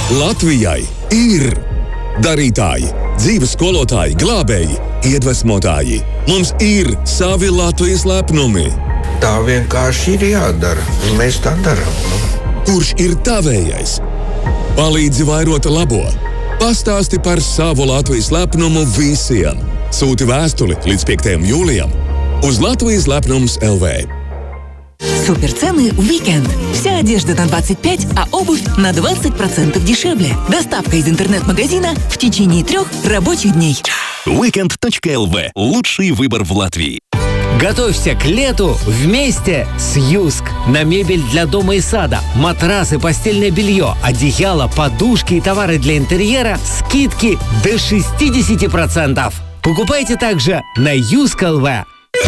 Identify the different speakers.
Speaker 1: Latvijai ir darītāji, dzīves skolotāji, glābēji, iedvesmotāji. Mums ir savi Latvijas lepnumi.
Speaker 2: Tā vienkārši ir jādara, un mēs tā darām.
Speaker 1: Kurš ir tavējais? Palīdzi vairot labo. Pastāsti par savu Latvijas lepnumu visiem. Sūti vēstuli līdz 5. jūlijam uz Latvijas lepnums LV.
Speaker 3: Суперцены в уикенд. Вся одежда на 25%, а обувь на 20% дешевле. Доставка из интернет-магазина в течение 3 рабочих дней.
Speaker 4: Weekend.lv. Лучший выбор в Латвии.
Speaker 5: Готовься к лету вместе с Юск. На мебель для дома и сада, матрасы, постельное белье, одеяло, подушки и товары для интерьера скидки до 60%. Покупайте также на Юск.лв.